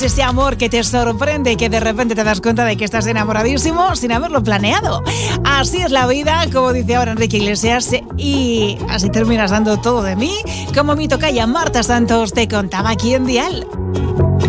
Ese amor que te sorprende y que de repente te das cuenta de que estás enamoradísimo sin haberlo planeado. Así es la vida, como dice ahora Enrique Iglesias, y así terminas dando todo de mí, como mi tocaya Marta Santos te contaba aquí en Dial.